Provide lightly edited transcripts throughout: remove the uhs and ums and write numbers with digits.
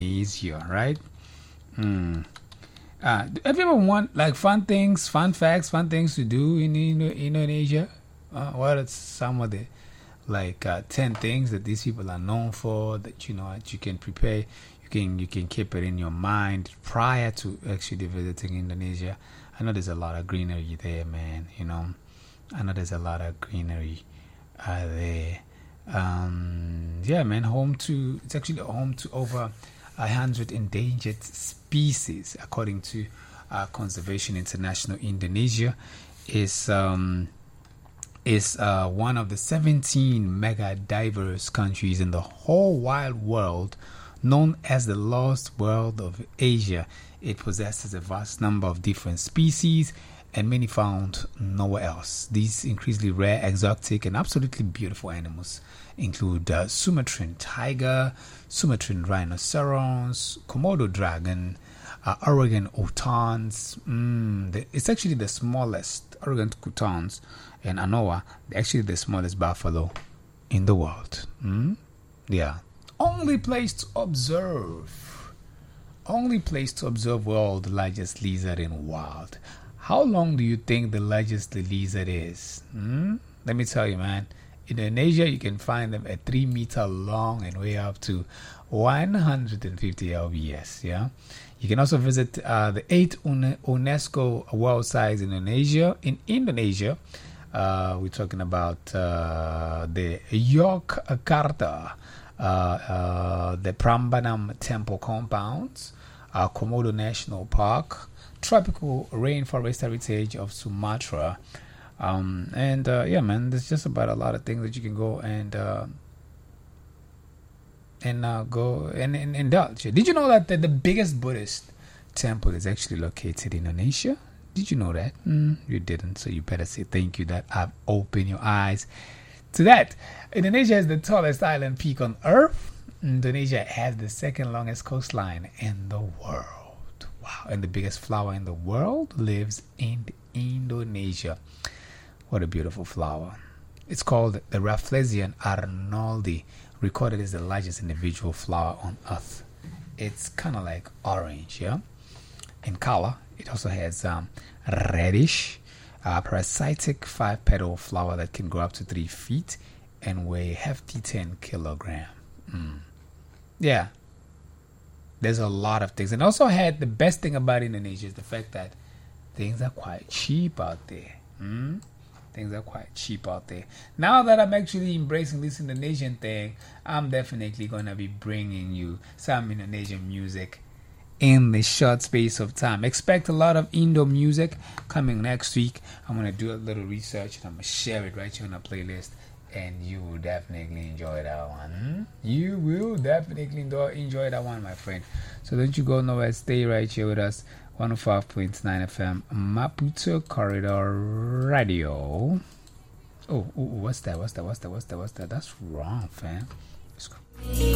Indonesia, right? Have you ever want like fun things, fun facts, fun things to do in Indonesia? What are some of the 10 things that these people are known for that that you can prepare, you can keep it in your mind prior to actually visiting Indonesia? I know there's a lot of greenery there, man. I know there's a lot of greenery there. Yeah, man. It's actually home to over 100 endangered species, according to Conservation International. Indonesia is one of the 17 mega diverse countries in the whole wide world, known as the Lost World of Asia. It possesses a vast number of different species and many found nowhere else. These increasingly rare, exotic, and absolutely beautiful animals include Sumatran tiger, Sumatran rhinoceros, Komodo dragon, Oregon utans. It's actually the smallest. Oregon utans and Anoa, actually the smallest buffalo in the world. Yeah. Only place to observe world largest lizard in wild. How long do you think the largest lizard is? Let me tell you, man. In Indonesia, you can find them at 3 meter long and weigh up to 150 lbs. Yeah. You can also visit the 8th UNESCO World Size in Indonesia. We're talking about the Yogyakarta, the Prambanan Temple compounds, Komodo National Park, Tropical Rainforest Heritage of Sumatra, yeah, man, there's just about a lot of things that you can go and go and indulge. Did you know that the biggest Buddhist temple is actually located in Indonesia? Did you know that? You didn't, so you better say thank you that I've opened your eyes to that. Indonesia is the tallest island peak on Earth. Indonesia has the second longest coastline in the world. Wow. And the biggest flower in the world lives in Indonesia. What a beautiful flower. It's called the Rafflesia arnoldi, recorded as the largest individual flower on Earth. It's kind of like orange, yeah? In color, it also has reddish, parasitic 5-petal flower that can grow up to 3 feet and weigh a hefty 10 kilogram. Yeah. There's a lot of things. And also had the best thing about Indonesia is the fact that things are quite cheap out there. Things are quite cheap out there. Now that I'm actually embracing this Indonesian thing, I'm definitely going to be bringing you some Indonesian music in the short space of time. Expect a lot of Indo music coming next week. I'm going to do a little research and I'm going to share it right here on a playlist. And you will definitely enjoy that one. You will definitely enjoy that one, my friend. So don't you go nowhere. Stay right here with us. 105.9 FM, Maputo Corridor Radio. Oh, what's that? That's wrong, fam. Let's go.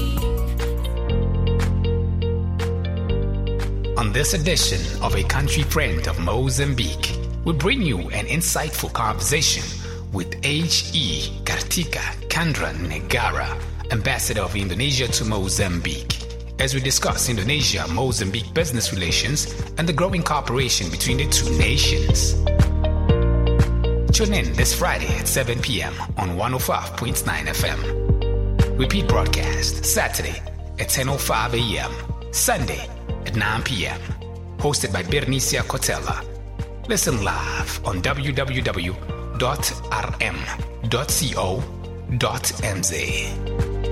On this edition of A Country Friend of Mozambique, we bring you an insightful conversation with H.E. Kartika Chandra Negara, Ambassador of Indonesia to Mozambique, as we discuss Indonesia-Mozambique business relations and the growing cooperation between the two nations. Tune in this Friday at 7 p.m. on 105.9 FM. Repeat broadcast Saturday at 10:05 a.m., Sunday at 9 p.m. Hosted by Bernicia Cotella. Listen live on www.rm.co.mz.